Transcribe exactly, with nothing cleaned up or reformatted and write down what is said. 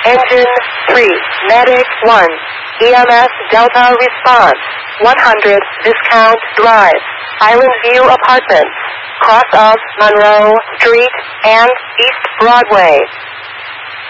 Engine three, Medic one, E M S Delta response, one hundred Viscount Drive, Island View Apartments, cross of Monroe Street and East Broadway.